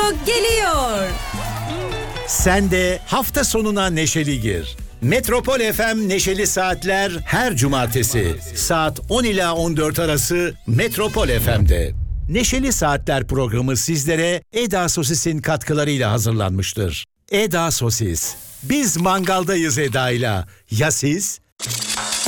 geliyor. Sen de hafta sonuna neşeli gir. Metropol FM Neşeli Saatler her cumartesi saat 10 ila 14 arası Metropol FM'de. Neşeli Saatler programı sizlere Eda Sosis'in katkılarıyla hazırlanmıştır. Eda Sosis. Biz mangaldayız Eda'yla. Ya siz?